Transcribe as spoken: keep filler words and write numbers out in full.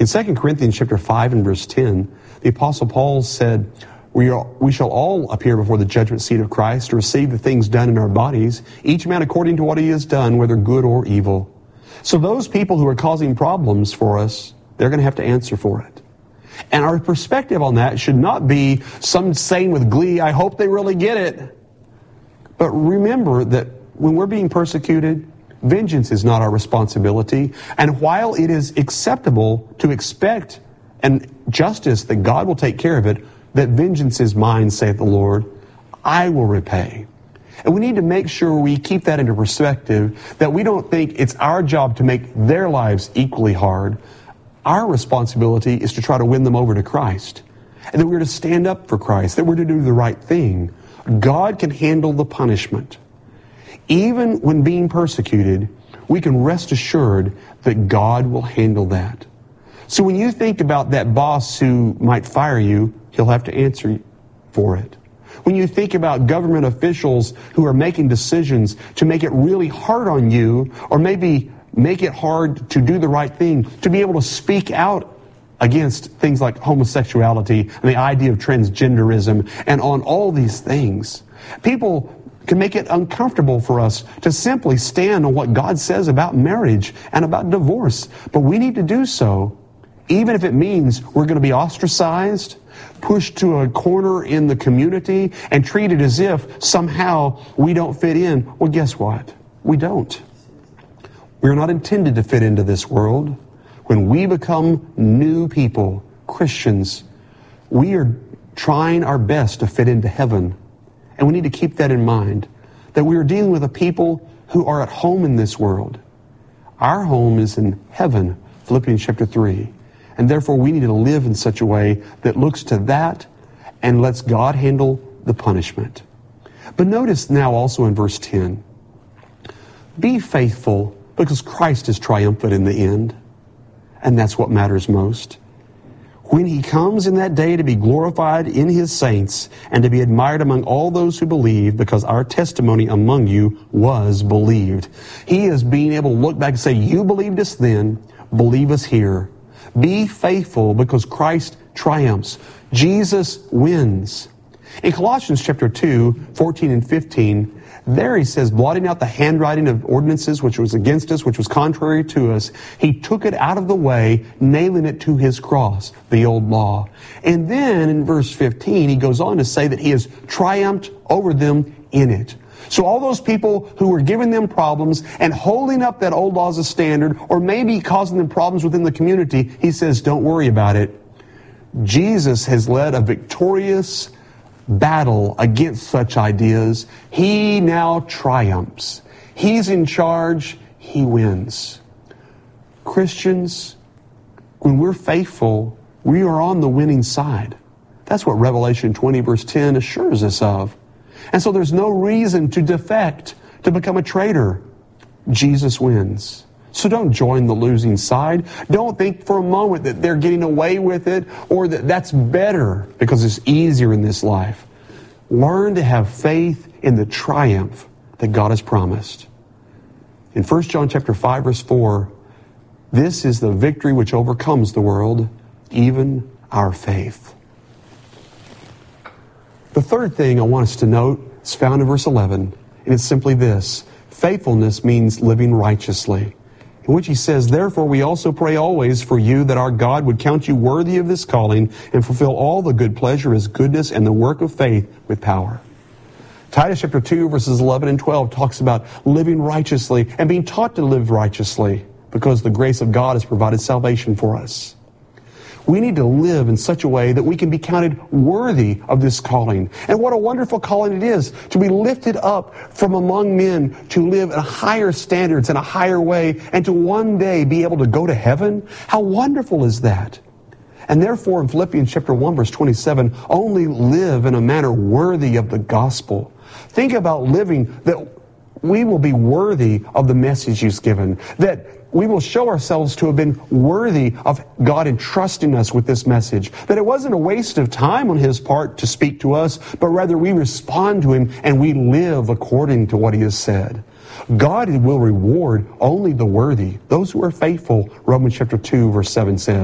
In Second Corinthians chapter five and verse ten, the Apostle Paul said, we, are, we shall all appear before the judgment seat of Christ to receive the things done in our bodies, each man according to what he has done, whether good or evil. So those people who are causing problems for us, they're going to have to answer for it. And our perspective on that should not be some saying with glee, I hope they really get it. But remember that when we're being persecuted, vengeance is not our responsibility. And while it is acceptable to expect and justice that God will take care of it, that vengeance is mine, saith the Lord, I will repay. And we need to make sure we keep that into perspective, that we don't think it's our job to make their lives equally hard. Our responsibility is to try to win them over to Christ. And that we're to stand up for Christ, that we're to do the right thing. God can handle the punishment. Even when being persecuted, we can rest assured that God will handle that. So when you think about that boss who might fire you, he'll have to answer for it. When you think about government officials who are making decisions to make it really hard on you, or maybe make it hard to do the right thing, to be able to speak out against things like homosexuality and the idea of transgenderism and on all these things. People can make it uncomfortable for us to simply stand on what God says about marriage and about divorce. But we need to do so, even if it means we're going to be ostracized, pushed to a corner in the community, and treated as if somehow we don't fit in. Well, guess what? We don't. We're not intended to fit into this world. When we become new people, Christians, we are trying our best to fit into heaven. And we need to keep that in mind, that we are dealing with a people who are at home in this world. Our home is in heaven, Philippians chapter three. And therefore we need to live in such a way that looks to that and lets God handle the punishment. But notice now also in verse ten, be faithful because Christ is triumphant in the end. And that's what matters most. When he comes in that day to be glorified in his saints and to be admired among all those who believe, because our testimony among you was believed. He is being able to look back and say, you believed us then, believe us here. Be faithful because Christ triumphs. Jesus wins. In Colossians chapter two, fourteen and fifteen, there he says, blotting out the handwriting of ordinances which was against us, which was contrary to us, he took it out of the way, nailing it to his cross, the old law. And then in verse fifteen, he goes on to say that he has triumphed over them in it. So all those people who were giving them problems and holding up that old law as a standard, or maybe causing them problems within the community, he says, don't worry about it. Jesus has led a victorious battle against such ideas. He now triumphs. He's in charge. He wins. Christians, when we're faithful, we are on the winning side. That's what Revelation twenty verse ten assures us of. And so there's no reason to defect, to become a traitor. Jesus wins. So don't join the losing side. Don't think for a moment that they're getting away with it or that that's better because it's easier in this life. Learn to have faith in the triumph that God has promised. In First John chapter five verse four, this is the victory which overcomes the world, even our faith. The third thing I want us to note is found in verse eleven, and it's simply this. Faithfulness means living righteously. In which he says, therefore we also pray always for you that our God would count you worthy of this calling and fulfill all the good pleasure, his goodness, and the work of faith with power. Titus chapter two verses eleven and twelve talks about living righteously and being taught to live righteously because the grace of God has provided salvation for us. We need to live in such a way that we can be counted worthy of this calling. And what a wonderful calling it is to be lifted up from among men, to live in higher standards in a higher way, and to one day be able to go to heaven. How wonderful is that? And therefore in Philippians chapter one verse twenty-seven, only live in a manner worthy of the gospel. Think about living that we will be worthy of the message he's given, that we will show ourselves to have been worthy of God entrusting us with this message. That it wasn't a waste of time on his part to speak to us, but rather we respond to him and we live according to what he has said. God will reward only the worthy, those who are faithful, Romans chapter two verse seven says.